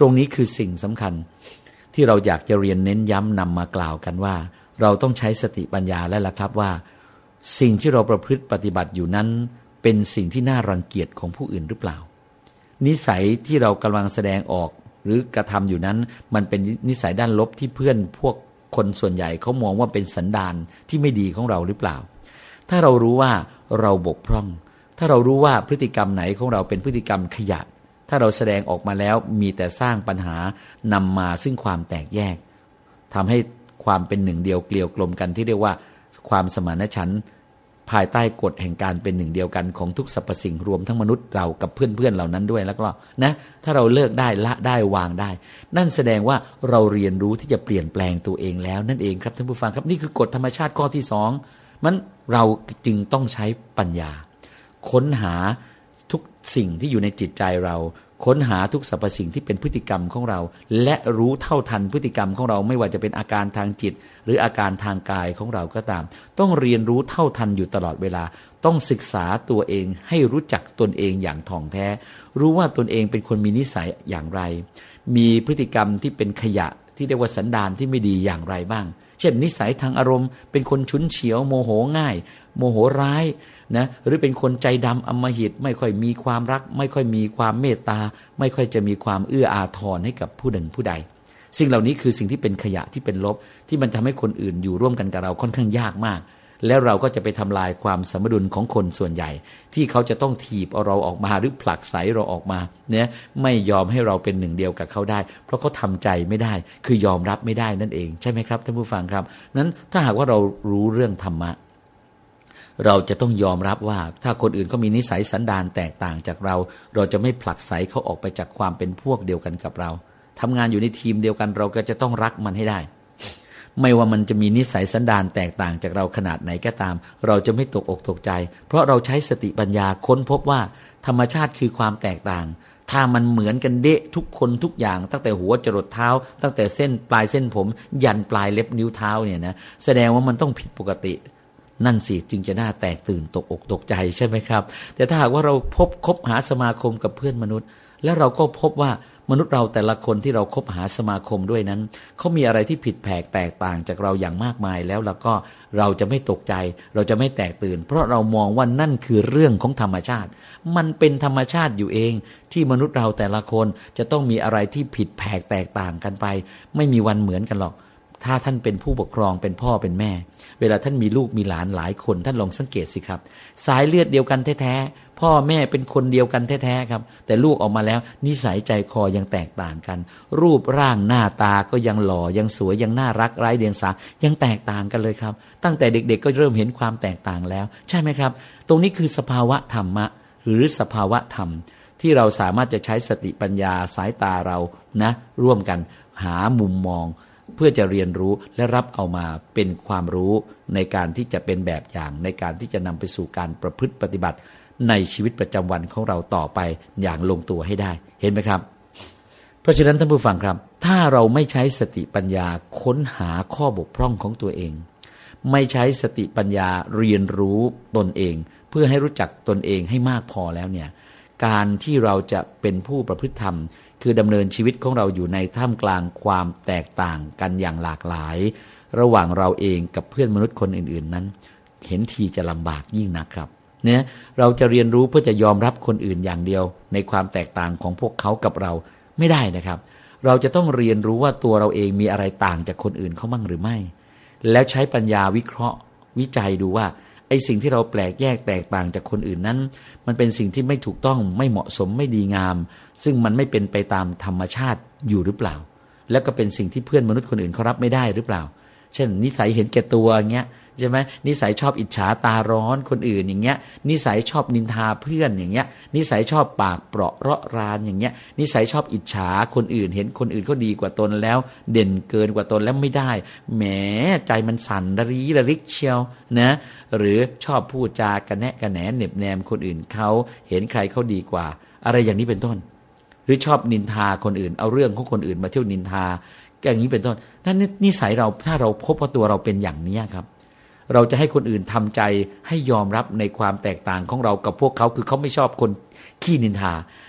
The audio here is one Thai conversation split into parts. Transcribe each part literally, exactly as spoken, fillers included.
รงนี้คือสิ่งสำคัญที่เราอยากจะเรียนเน้นย้ำนำมากล่าวกันว่าเราต้องใช้สติปัญญาแล้วล่ะครับว่าสิ่งที่เราประพฤติปฏิบัติอยู่นั้นเป็นสิ่งที่น่ารังเกียจของผู้อื่นหรือเปล่านิสัยที่เรากำลังแสดงออกหรือกระทำอยู่นั้นมันเป็นนิสัยด้านลบที่เพื่อนพวกคนส่วนใหญ่เขามองว่าเป็นสันดานที่ไม่ดีของเราหรือเปล่าถ้าเรารู้ว่าเราบกพร่องถ้าเรารู้ว่าพฤติกรรมไหนของเราเป็นพฤติกรรมขยะถ้าเราแสดงออกมาแล้วมีแต่สร้างปัญหานำมาซึ่งความแตกแยกทำให้ความเป็นหนึ่งเดียวเกลียวกลมกันที่เรียกว่าความสมานฉันท์ภายใต้กฎแห่งการเป็นหนึ่งเดียวกันของทุกสรรพสิ่งรวมทั้งมนุษย์เรากับเพื่อนๆเหล่านั้นด้วยแล้วก็นะถ้าเราเลิกได้ละได้วางได้นั่นแสดงว่าเราเรียนรู้ที่จะเปลี่ยนแปลงตัวเองแล้วนั่นเองครับท่านผู้ฟังครับนี่คือกฎธรรมชาติข้อที่สองมันเราจึงต้องใช้ปัญญาค้นหาทุกสิ่งที่อยู่ในจิตใจเราค้นหาทุกสรรพสิ่งที่เป็นพฤติกรรมของเราและรู้เท่าทันพฤติกรรมของเราไม่ว่าจะเป็นอาการทางจิตหรืออาการทางกายของเราก็ตามต้องเรียนรู้เท่าทันอยู่ตลอดเวลาต้องศึกษาตัวเองให้รู้จักตนเองอย่างถ่องแท้รู้ว่าตนเองเป็นคนมีนิสัยอย่างไรมีพฤติกรรมที่เป็นขยะที่เรียกว่าสันดานที่ไม่ดีอย่างไรบ้างเช่นนิสัยทางอารมณ์เป็นคนฉุนเฉียวโมโหง่ายโมโหร้ายนะหรือเป็นคนใจดำอำมหิตไม่ค่อยมีความรักไม่ค่อยมีความเมตตาไม่ค่อยจะมีความเอื้ออาทรให้กับผู้หนึ่งผู้ใดสิ่งเหล่านี้คือสิ่งที่เป็นขยะที่เป็นลบที่มันทำให้คนอื่นอยู่ร่วมกันกับเราค่อนข้างยากมากแล้วเราก็จะไปทำลายความสมดุลของคนส่วนใหญ่ที่เขาจะต้องถีบเอาเราออกมาหรือผลักไสเราออกมาเนี่ยไม่ยอมให้เราเป็นหนึ่งเดียวกับเขาได้เพราะเขาทำใจไม่ได้คือยอมรับไม่ได้นั่นเองใช่ไหมครับท่านผู้ฟังครับนั้นถ้าหากว่าเรารู้เรื่องธรรมะเราจะต้องยอมรับว่าถ้าคนอื่นเขามีนิสัยสันดานแตกต่างจากเราเราจะไม่ผลักไสเขาออกไปจากความเป็นพวกเดียวกันกับเราทำงานอยู่ในทีมเดียวกันเราก็จะต้องรักมันให้ได้ไม่ว่ามันจะมีนิสัยสันดานแตกต่างจากเราขนาดไหนก็ตามเราจะไม่ตกอกตกใจเพราะเราใช้สติปัญญาค้นพบว่าธรรมชาติคือความแตกต่างถ้ามันเหมือนกันเดะทุกคนทุกอย่างตั้งแต่หัวจรดเท้าตั้งแต่เส้นปลายเส้นผมยันปลายเล็บนิ้วเท้าเนี่ยนะแสดงว่ามันต้องผิดปกตินั่นสิจึงจะน่าแตกตื่นตกอกตกใจใช่ไหมครับแต่ถ้าหากว่าเราพบคบหาสมาคมกับเพื่อนมนุษย์แล้วเราก็พบว่ามนุษย์เราแต่ละคนที่เราคบหาสมาคมด้วยนั้นเขามีอะไรที่ผิดแผกแตกต่างจากเราอย่างมากมายแล้วแล้วก็เราจะไม่ตกใจเราจะไม่แตกตื่นเพราะเรามองว่านั่นคือเรื่องของธรรมชาติมันเป็นธรรมชาติอยู่เองที่มนุษย์เราแต่ละคนจะต้องมีอะไรที่ผิดแผกแตกต่างกันไปไม่มีวันเหมือนกันหรอกถ้าท่านเป็นผู้ปกครองเป็นพ่อเป็นแม่เวลาท่านมีลูกมีหลานหลายคนท่านลองสังเกตสิครับสายเลือดเดียวกันแท้ๆพ่อแม่เป็นคนเดียวกันแท้ๆครับแต่ลูกออกมาแล้วนิสัยใจคอยังแตกต่างกันรูปร่างหน้าตาก็ยังหล่อยังสวยยังน่ารักไร้เดียงสายังแตกต่างกันเลยครับตั้งแต่เด็กๆก็เริ่มเห็นความแตกต่างแล้วใช่ไหมครับตรงนี้คือสภาวะธรรมะหรือสภาวะธรรมที่เราสามารถจะใช้สติปัญญาสายตาเรานะร่วมกันหามุมมองเพื่อจะเรียนรู้และรับเอามาเป็นความรู้ในการที่จะเป็นแบบอย่างในการที่จะนำไปสู่การประพฤติปฏิบัติในชีวิตประจำวันของเราต่อไปอย่างลงตัวให้ได้เห็นไหมครับเพราะฉะนั้นท่านผู้ฟังครับถ้าเราไม่ใช้สติปัญญาค้นหาข้อบกพร่องของตัวเองไม่ใช้สติปัญญาเรียนรู้ตนเองเพื่อให้รู้จักตนเองให้มากพอแล้วเนี่ยการที่เราจะเป็นผู้ประพฤติธรรมคือดำเนินชีวิตของเราอยู่ในท่ามกลางความแตกต่างกันอย่างหลากหลายระหว่างเราเองกับเพื่อนมนุษย์คนอื่นๆนั้นเห็นทีจะลำบากยิ่งนักครับเนี่ยเราจะเรียนรู้เพื่อจะยอมรับคนอื่นอย่างเดียวในความแตกต่างของพวกเขากับเราไม่ได้นะครับเราจะต้องเรียนรู้ว่าตัวเราเองมีอะไรต่างจากคนอื่นเขาบ้างหรือไม่แล้วใช้ปัญญาวิเคราะห์วิจัยดูว่าไอ้สิ่งที่เราแปลกแยกแตกต่างจากคนอื่นนั้นมันเป็นสิ่งที่ไม่ถูกต้องไม่เหมาะสมไม่ดีงามซึ่งมันไม่เป็นไปตามธรรมชาติอยู่หรือเปล่าแล้วก็เป็นสิ่งที่เพื่อนมนุษย์คนอื่นเขารับไม่ได้หรือเปล่าเช่นนิสัยเห็นแก่ตัวอย่างเงี้ยใช่ไหมนิสัยชอบอิจฉาตาร้อนคนอื่นอย่างเงี้ยนิสัยชอบนินทาเพื่อนอย่างเงี้ยนิสัยชอบปากเปราะเราะรานอย่างเงี้ยนิสัยชอบอิจฉาคนอื่นเห็นคนอื่นเขาดีกว่าตนแล้วเด่นเกินกว่าตนแล้วไม่ได้แหมใจมันสั่นระรีระริกเชียวนะหรือชอบพูดจากระแนะกระแหนเหน็บแนมคนอื่นเขาเห็นใครเขาดีกว่าอะไรอย่างนี้เป็นต้นหรือชอบนินทาคนอื่นเอาเรื่องของคนอื่นมาเที่ยวนินทาอย่างนี้เป็นต้นนั่นนิสัยเราถ้าเราพบว่าตัวเราเป็นอย่างนี้ครับเราจะให้คนอื่นทำใจให้ยอมรับในความแตกต่างของเรากับพวกเขาคือเขาไม่ชอบคนขี้นินทา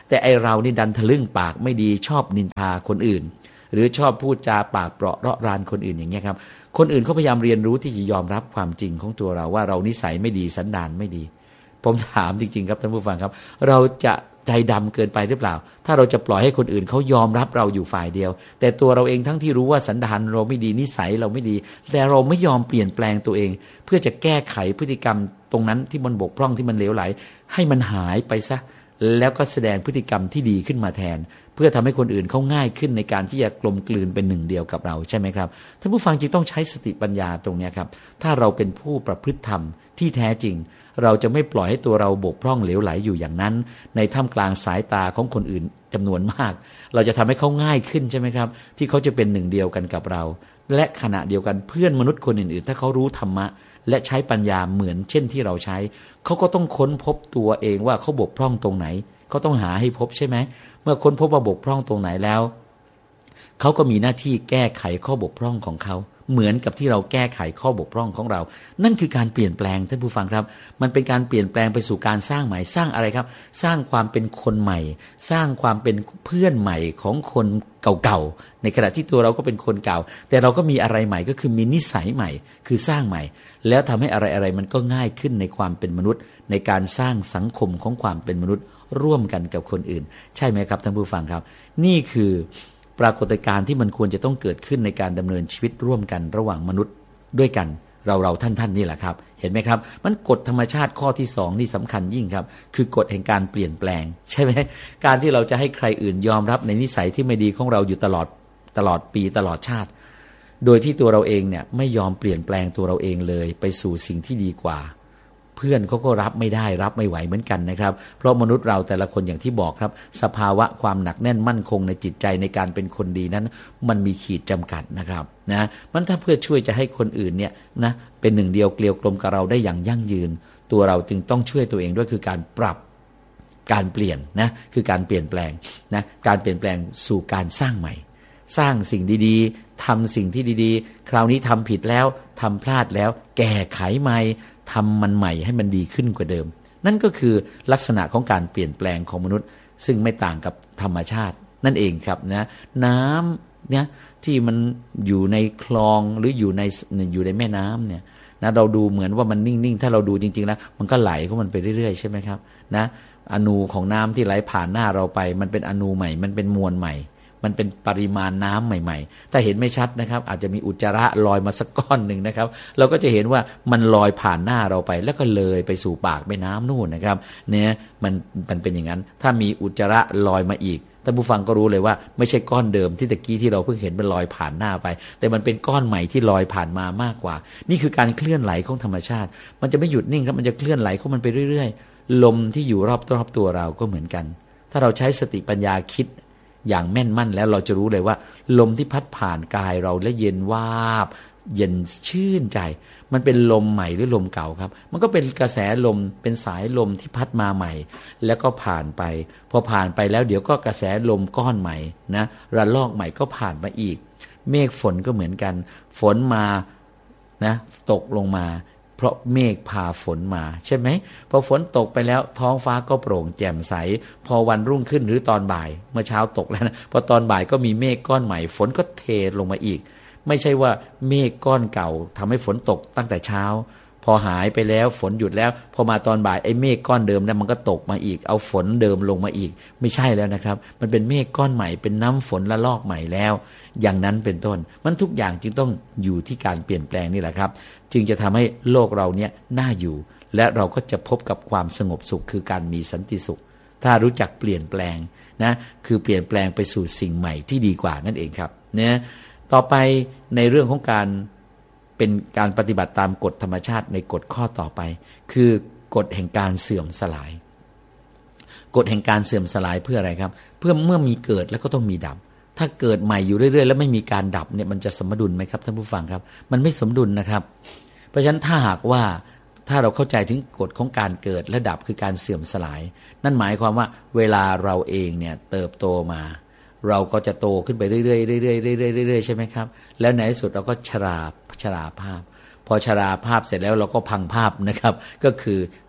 แต่ไอเรานี่ดันทะลึ่งปากไม่ดีชอบนินทาคนอื่นหรือชอบพูดจาปากเปราะเราะรานคนอื่นอย่างเงี้ยครับคนอื่นเขาพยายามเรียนรู้ที่จะยอมรับความจริงของตัวเราว่าเรานิสัยไม่ดีสันดานไม่ดีผมถามจริงๆครับท่านผู้ฟังครับเราจะใจดำเกินไปหรือเปล่าถ้าเราจะปล่อยให้คนอื่นเขายอมรับเราอยู่ฝ่ายเดียวแต่ตัวเราเองทั้งที่รู้ว่าสันดานเราไม่ดีนิสัยเราไม่ดีแต่เราไม่ยอมเปลี่ยนแปลงตัวเองเพื่อจะแก้ไขพฤติกรรมตรงนั้นที่มันบกพร่องที่มันเลวไหลให้มันหายไปซะแล้วก็แสดงพฤติกรรมที่ดีขึ้นมาแทนเพื่อทำให้คนอื่นเขาง่ายขึ้นในการที่จะกลมกลืนเป็นหนึ่งเดียวกับเราใช่ไหมครับท่านผู้ฟังจึงต้องใช้สติปัญญาตรงนี้ครับถ้าเราเป็นผู้ประพฤติธรรมที่แท้จริงเราจะไม่ปล่อยให้ตัวเราบกพร่องเหลวไหลอยู่อย่างนั้นในท่ามกลางสายตาของคนอื่นจำนวนมากเราจะทำให้เขาง่ายขึ้นใช่ไหมครับที่เขาจะเป็นหนึ่งเดียวกันกับเราและขณะเดียวกันเพื่อนมนุษย์คนอื่นๆถ้าเขารู้ธรรมะและใช้ปัญญาเหมือนเช่นที่เราใช้เขาก็ต้องค้นพบตัวเองว่าเขาบกพร่องตรงไหนเขาต้องหาให้พบใช่ไหมเมื่อค้นพบว่าบกพร่องตรงไหนแล้วเขาก็มีหน้าที่แก้ไขข้อบกพร่องของเขาเหมือนกับที่เราแก้ไขข้อบกพร่องของเรานั่นคือการเปลี่ยนแปลงท่านผู้ฟังครับมันเป็นการเปลี่ยนแปลงไปสู่การสร้างใหม่สร้างอะไรครับสร้างความเป็นคนใหม่สร้างความเป็นเพื่อนใหม่ของคนเก่าๆในขณะที่ตัวเราก็เป็นคนเก่าแต่เราก็มีอะไรใหม่ก็คือมีนิสัยใหม่คือสร้างใหม่แล้วทำให้อะไรๆมันก็ง่ายขึ้นในความเป็นมนุษย์ในการสร้างสังคมของความเป็นมนุษย์ร่วมกันกับคนอื่นใช่ไหมครับท่านผู้ฟังครับนี่คือปรากฏการณ์ที่มันควรจะต้องเกิดขึ้นในการดำเนินชีวิตร่วมกันระหว่างมนุษย์ด้วยกันเราเราท่านท่านนี่แหละครับเห็นไหมครับมันกฎธรรมชาติข้อที่สองนี่สำคัญยิ่งครับคือกฎแห่งการเปลี่ยนแปลงใช่ไหมการที่เราจะให้ใครอื่นยอมรับในนิสัยที่ไม่ดีของเราอยู่ตลอดตลอดปีตลอดชาติโดยที่ตัวเราเองเนี่ยไม่ยอมเปลี่ยนแปลงตัวเราเองเลยไปสู่สิ่งที่ดีกว่าเพื่อนเขาก็รับไม่ได้รับไม่ไหวเหมือนกันนะครับเพราะมนุษย์เราแต่ละคนอย่างที่บอกครับสภาวะความหนักแน่นมั่นคงในจิตใจในการเป็นคนดีนั้นมันมีขีดจำกัดนะครับนะมันถ้าเพื่อช่วยจะให้คนอื่นเนี่ยนะเป็นหนึ่งเดียวเกลียวกลมกับเราได้อย่างยั่งยืนตัวเราจึงต้องช่วยตัวเองด้วยคือการปรับการเปลี่ยนนะคือการเปลี่ยนแปลงนะการเปลี่ยนแปลงสู่การสร้างใหม่สร้างสิ่งดีๆทำสิ่งที่ดีๆคราวนี้ทำผิดแล้วทำพลาดแล้วแก้ไขใหม่ทำมันใหม่ให้มันดีขึ้นกว่าเดิมนั่นก็คือลักษณะของการเปลี่ยนแปลงของมนุษย์ซึ่งไม่ต่างกับธรรมชาตินั่นเองครับนะน้ำเนี่ยที่มันอยู่ในคลองหรืออยู่ในอยู่ในแม่น้ำเนี่ยนะเราดูเหมือนว่ามันนิ่งๆถ้าเราดูจริงๆแล้วมันก็ไหลของมันไปเรื่อยๆใช่ไหมครับนะอนูของน้ำที่ไหลผ่านหน้าเราไปมันเป็นอนูใหม่มันเป็นมวลใหม่มันเป็นปริมาณน้ำใหม่ๆถ้าเห็นไม่ชัดนะครับอาจจะมีอุจจาระลอยมาสักก้อนหนึ่งนะครับเราก็จะเห็นว่ามันลอยผ่านหน้าเราไปแล้วก็เลยไปสู่ปากแม่น้ำนู่นนะครับเนี่ยมันมันเป็นอย่างนั้นถ้ามีอุจจาระลอยมาอีกท่านผู้ฟังก็รู้เลยว่าไม่ใช่ก้อนเดิมที่ตะกี้ที่เราเพิ่งเห็นมันลอยผ่านหน้าไปแต่มันเป็นก้อนใหม่ที่ลอยผ่านมามากกว่านี่คือการเคลื่อนไหลของธรรมชาติมันจะไม่หยุดนิ่งครับมันจะเคลื่อนไหลของมันไปเรื่อยๆลมที่อยู่รอบรอบตัวเราก็เหมือนกันถ้าเราใช้สติปัญญาคิดอย่างแม่นมั่นแล้วเราจะรู้เลยว่าลมที่พัดผ่านกายเราและเย็นวาบเย็นชื่นใจมันเป็นลมใหม่หรือลมเก่าครับมันก็เป็นกระแสลมเป็นสายลมที่พัดมาใหม่แล้วก็ผ่านไปพอผ่านไปแล้วเดี๋ยวก็กระแสลมก้อนใหม่นะระลอกใหม่ก็ผ่านมาอีกเมฆฝนก็เหมือนกันฝนมานะตกลงมาเพราะเมฆพาฝนมาใช่ไหมพอฝนตกไปแล้วท้องฟ้าก็โปร่งแจ่มใสพอวันรุ่งขึ้นหรือตอนบ่ายเมื่อเช้าตกแล้วนะพอตอนบ่ายก็มีเมฆก้อนใหม่ฝนก็เทลงมาอีกไม่ใช่ว่าเมฆก้อนเก่าทำให้ฝนตกตั้งแต่เช้าพอหายไปแล้วฝนหยุดแล้วพอมาตอนบ่ายไอ้เมฆก้อนเดิมนั้นมันก็ตกมาอีกเอาฝนเดิมลงมาอีกไม่ใช่แล้วนะครับมันเป็นเมฆก้อนใหม่เป็นน้ำฝนละลอกใหม่แล้วอย่างนั้นเป็นต้นมันทุกอย่างจึงต้องอยู่ที่การเปลี่ยนแปลงนี่แหละครับจึงจะทำให้โลกเราเนี่ยน่าอยู่และเราก็จะพบกับความสงบสุขคือการมีสันติสุขถ้ารู้จักเปลี่ยนแปลงนะคือเปลี่ยนแปลงไปสู่สิ่งใหม่ที่ดีกว่านั่นเองครับเนี่ยต่อไปในเรื่องของการเป็นการปฏิบัติตามกฎธรรมชาติในกฎข้อต่อไปคือกฎแห่งการเสื่อมสลายกฎแห่งการเสื่อมสลายเพื่ออะไรครับเพื่อเมื่อมีเกิดแล้วก็ต้องมีดับถ้าเกิดใหม่อยู่เรื่อยๆแล้วไม่มีการดับเนี่ยมันจะสมดุลไหมครับท่านผู้ฟังครับมันไม่สมดุลนะครับเพราะฉะนั้นถ้าหากว่าถ้าเราเข้าใจถึงกฎของการเกิดและดับคือการเสื่อมสลายนั่นหมายความว่าเวลาเราเองเนี่ยเติบโตมาเราก็จะโตขึ้นไปเรื่อยๆเรื่อยๆเรื่อยๆเรื่อยๆใช่ไหมครับแล้วในที่สุดเราก็ชราชราภาพพอชราภาพเสร็จแล้วเราก็พังภาพนะครับก็คือ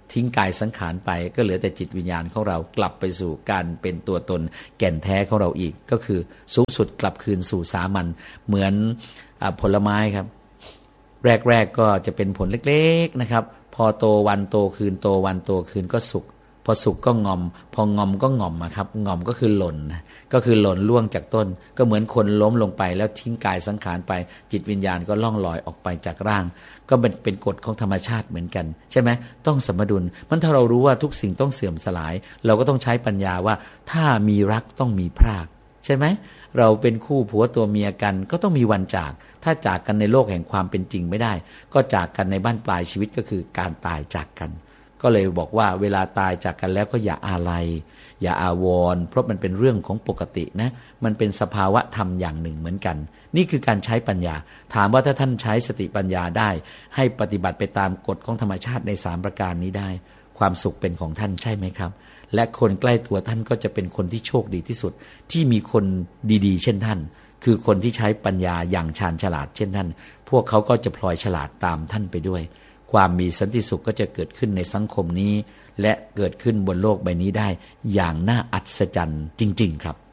ทิ้งกายสังขารไปก็เหลือแต่จิตวิญญาณของเรากลับไปสู่การเป็นตัวตนแก่นแท้ของเราอีกก็คือสูงสุดกลับคืนสู่สามัญเหมือนผลไม้ครับแรกๆก็จะเป็นผลเล็กๆนะครับพอโตวันโตคืนโตวันโตคืนก็สุกพอสุกก็งอมพองอมก็ง่อมครับง่อมก็คือหล่นก็คือหล่นล่วงจากต้นก็เหมือนคนล้มลงไปแล้วทิ้งกายสังขารไปจิตวิญญาณก็ล่องลอยออกไปจากร่างก็เป็นเป็นกฎของธรรมชาติเหมือนกันใช่ไหมต้องสมดุลมันถ้าเรารู้ว่าทุกสิ่งต้องเสื่อมสลายเราก็ต้องใช้ปัญญาว่าถ้ามีรักต้องมีพรากใช่ไหมเราเป็นคู่ผัวตัวเมียกันก็ต้องมีวันจากถ้าจากกันในโลกแห่งความเป็นจริงไม่ได้ก็จากกันในบ้านปลายชีวิตก็คือการตายจากกันก็เลยบอกว่าเวลาตายจากกันแล้วก็อย่าอาลัยอย่าอาวรณ์เพราะมันเป็นเรื่องของปกตินะมันเป็นสภาวะธรรมอย่างหนึ่งเหมือนกันนี่คือการใช้ปัญญาถามว่าถ้าท่านใช้สติปัญญาได้ให้ปฏิบัติไปตามกฎของธรรมชาติในสามประการนี้ได้ความสุขเป็นของท่านใช่ไหมครับและคนใกล้ตัวท่านก็จะเป็นคนที่โชคดีที่สุดที่มีคนดีๆเช่นท่านคือคนที่ใช้ปัญญาอย่างชาญฉลาดเช่นท่านพวกเขาก็จะพลอยฉลาดตามท่านไปด้วยความมีสันติสุขก็จะเกิดขึ้นในสังคมนี้และเกิดขึ้นบนโลกใบนี้ได้อย่างน่าอัศจรรย์จริงๆครับ